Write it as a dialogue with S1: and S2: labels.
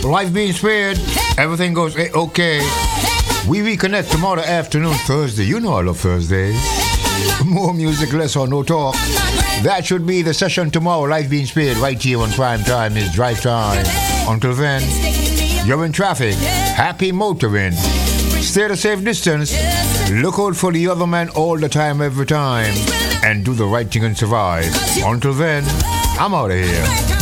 S1: Life being spared. Everything goes okay. We reconnect tomorrow afternoon, Thursday. You know I love Thursdays. More music, less or no talk. That should be the session tomorrow. Life being spared right here on Prime Time is Drive Time. Until then, you're in traffic. Happy motoring. Stay at a safe distance. Look out for the other man all the time, every time. And do the right thing and survive. Until then, I'm out of here.